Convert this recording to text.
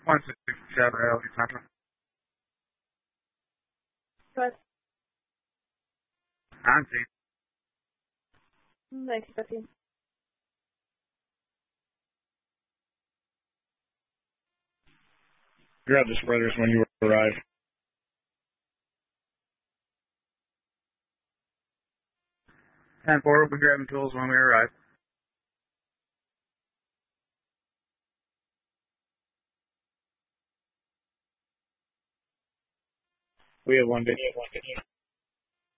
160 Shadow Alley Center. What? Auntie. Dai, fíjate. Grab the spreaders when you arrive. 10-4, we'll be grabbing tools when we arrive. We have one video.